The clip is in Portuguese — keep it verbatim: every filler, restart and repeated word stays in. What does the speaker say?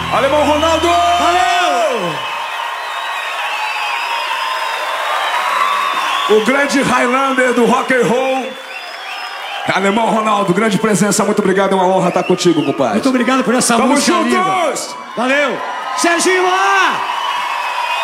Alemão Ronaldo! Valeu! O grande Highlander do rock and roll. Alemão Ronaldo, grande presença, muito obrigado, é uma honra estar contigo, compadre. Muito obrigado por essa Tamo música juntos! linda. Valeu! Serginho, lá!